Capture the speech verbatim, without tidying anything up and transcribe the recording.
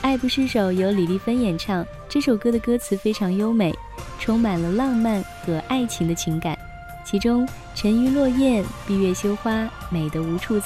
爱不释手由李丽芬演唱，这首歌的歌词非常优美，充满了浪漫和爱情的情感，其中沉鱼落雁、闭月羞花美得无处